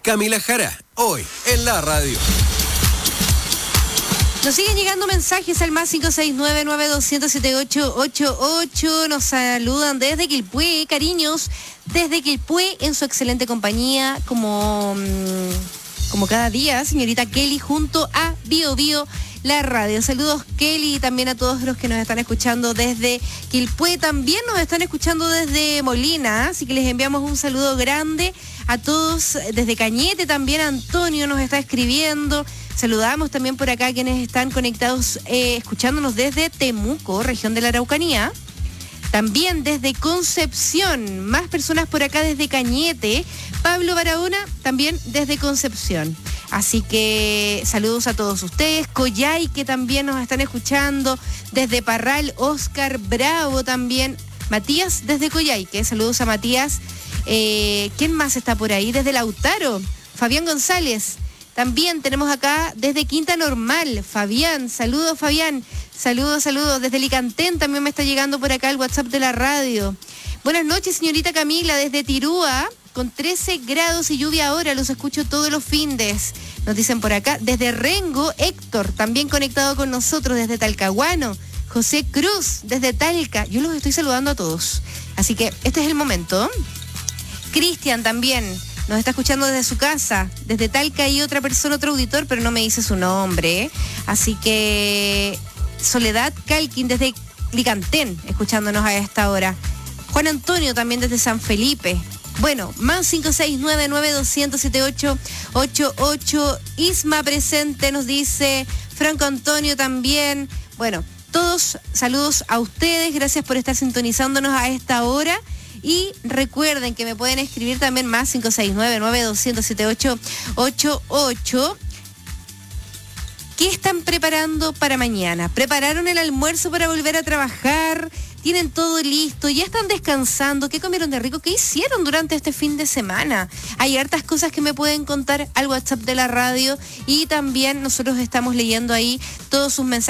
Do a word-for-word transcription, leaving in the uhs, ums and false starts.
Camila Jara, hoy en la radio. Nos siguen llegando mensajes al más cinco seis nueve, nueve dos cero siete ocho ocho ocho. Nos saludan desde Quilpué, cariños, desde Quilpué en su excelente compañía, como, como cada día, señorita Kelly, junto a Bio Bio, la radio. Saludos, Kelly, y también a todos los que nos están escuchando desde Quilpué. También nos están escuchando desde Molina, así que les enviamos un saludo grande a todos desde Cañete. También Antonio nos está escribiendo. Saludamos también por acá a quienes están conectados, eh, escuchándonos desde Temuco, región de la Araucanía. También desde Concepción, más personas por acá desde Cañete. Pablo Barahona, también desde Concepción. Así que saludos a todos ustedes. Coyay, que también nos están escuchando. Desde Parral, Oscar Bravo también. Matías, desde Coyay, que saludos a Matías. Eh, ¿Quién más está por ahí? Desde Lautaro, Fabián González. También tenemos acá desde Quinta Normal, Fabián. Saludos, Fabián. Saludos, saludos. Desde Licantén también me está llegando por acá el WhatsApp de la radio. Buenas noches, señorita Camila, desde Tirúa, con trece grados y lluvia ahora. Los escucho todos los findes. Nos dicen por acá. Desde Rengo, Héctor, también conectado con nosotros desde Talcahuano. José Cruz, desde Talca. Yo los estoy saludando a todos. Así que este es el momento. Cristian también nos está escuchando desde su casa, desde Talca, y otra persona, otro auditor, pero no me dice su nombre. Así que Soledad Calquín desde Licantén, escuchándonos a esta hora. Juan Antonio también desde San Felipe. Bueno, más cinco seis nueve, nueve dos cero siete ocho ocho ocho. Isma presente, nos dice Franco Antonio también. Bueno, todos saludos a ustedes, gracias por estar sintonizándonos a esta hora. Y recuerden que me pueden escribir también más cinco seis nueve, nueve dos cero siete ocho ocho ocho. ¿Qué están preparando para mañana? ¿Prepararon el almuerzo para volver a trabajar? ¿Tienen todo listo? ¿Ya están descansando? ¿Qué comieron de rico? ¿Qué hicieron durante este fin de semana? Hay hartas cosas que me pueden contar al WhatsApp de la radio, y también nosotros estamos leyendo ahí todos sus mensajes.